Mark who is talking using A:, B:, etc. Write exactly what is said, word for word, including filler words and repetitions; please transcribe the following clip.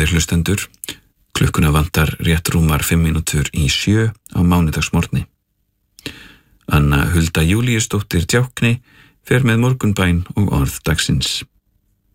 A: Góðir hlustendur, klukkuna vantar rétt rúmar fimm mínútur í sjö á mánudagsmorgni. Anna Hulda Júlíusdóttir Djákni fer með morgunbæn og orð dagsins.